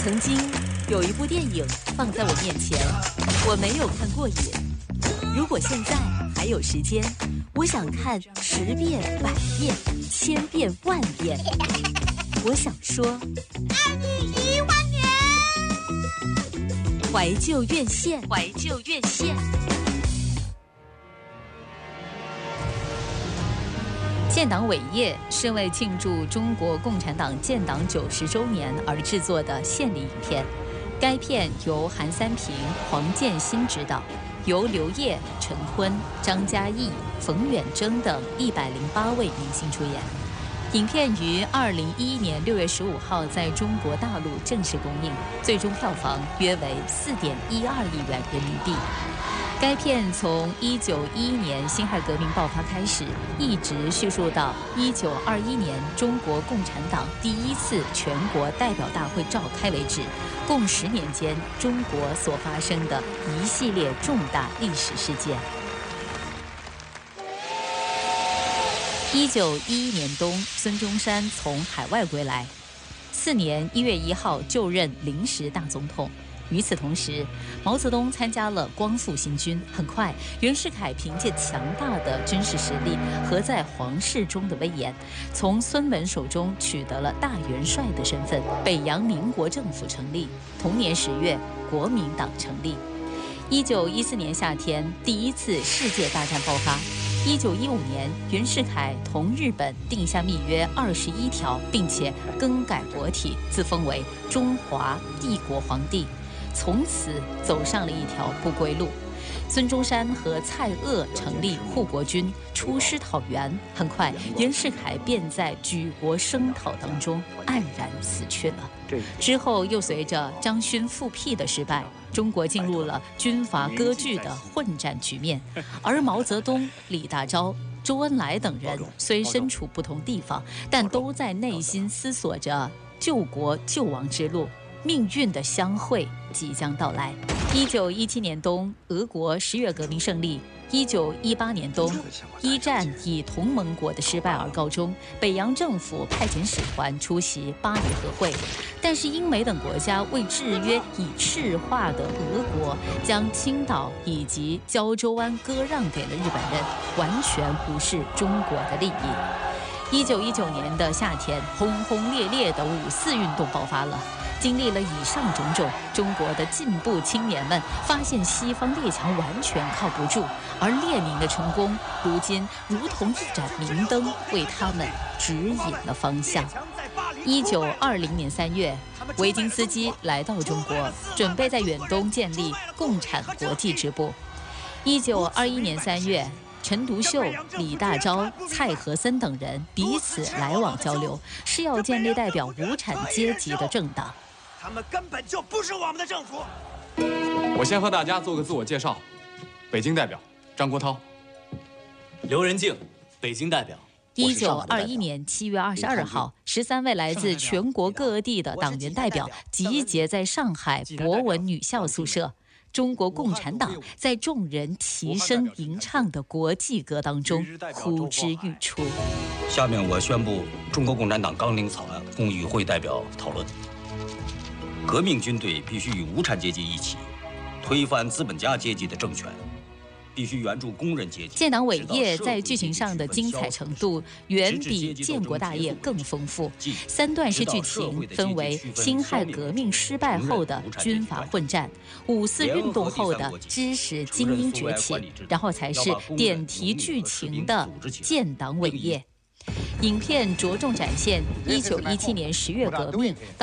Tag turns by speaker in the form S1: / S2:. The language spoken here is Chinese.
S1: 曾经有一部电影放在我面前，我没有看过瘾。如果现在还有时间，我想看10遍、100遍、1000遍、10000遍。我想说，
S2: 爱你10000年。
S1: 怀旧院线，怀旧院线。建党伟业是为庆祝中国共产党建党90周年而制作的献礼影片。该片由韩三平、黄建新执导，由刘烨、陈坤、张嘉译、冯远征等108位明星出演。影片于2011年6月15号在中国大陆正式公映，最终票房约为4.12亿元人民币。该片从1911年辛亥革命爆发开始，一直叙述到1921年中国共产党第1次全国代表大会召开为止，共10年间中国所发生的一系列重大历史事件。1911年冬，孙中山从海外归来，4年1月1号就任临时大总统。与此同时，毛泽东参加了光复新军。很快，袁世凯凭借强大的军事实力和在皇室中的威严，从孙文手中取得了大元帅的身份，北洋民国政府成立。同年10月，国民党成立。1914年夏天，第1次世界大战爆发。1915年，袁世凯同日本定下密约21条，并且更改国体，自封为中华帝国皇帝。从此走上了一条不归路。孙中山和蔡锷成立护国军，出师讨袁。很快，袁世凯便在举国声讨当中黯然死去了。之后又随着张勋复辟的失败，中国进入了军阀割据的混战局面。而毛泽东、李大钊、周恩来等人虽身处不同地方，但都在内心思索着救国救亡之路。命运的相会即将到来。1917年冬，俄国10月革命胜利。1918年冬，一战以同盟国的失败而告终，北洋政府派遣使团出席巴黎和会，但是英美等国家为制约已赤化的俄国，将青岛以及胶州湾割让给了日本人，完全无视中国的利益。1919年的夏天，轰轰烈烈的5·4运动爆发了。经历了以上种种，中国的进步青年们发现西方列强完全靠不住，而列宁的成功如今如同一盏明灯，为他们指引了方向。1920年3月，维金斯基来到中国，准备在远东建立共产国际支部。1921年3月，陈独秀、李大钊、蔡和森等人彼此来往交流，是要建立代表无产阶级的政党。
S3: 他们根本就不是我们的政府。
S4: 我先和大家做个自我介绍，北京代表张国焘，
S5: 刘仁静，北京代表。
S1: 1921年7月22号，13位来自全国各地的党员代表集结在上海博文女校宿舍。中国共产党在众人齐声吟唱的国际歌当中呼之欲出。
S6: 下面我宣布中国共产党纲领草案供与会代表讨论。革命军队必须与无产阶级一起，推翻资本家阶级的政权，必须援助工人阶级。
S1: 建党伟业在剧情上的精彩程度远比建国大业更丰富。3段式剧情分为辛亥革命失败后的军阀混战，5·4运动后的知识精英崛起，然后才是点题剧情的建党伟业。影片着重展现1917年10月革命